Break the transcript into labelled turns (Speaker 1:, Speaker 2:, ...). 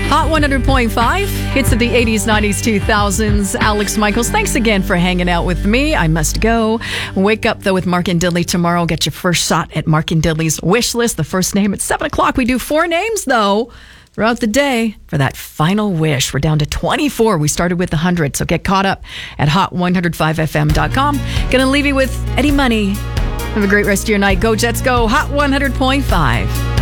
Speaker 1: Hot 100.5, hits of the 80s, 90s, 2000s. Alex Michaels, thanks again for hanging out with me. I must go. Wake up, though, with Mark and Diddley tomorrow. Get your first shot at Mark and Diddley's wish list. The first name at 7 o'clock. We do 4 names, though, throughout the day for that final wish. We're down to 24. We started with 100, so get caught up at hot105fm.com. Gonna leave you with Eddie Money. Have a great rest of your night. Go Jets, go. Hot 100.5.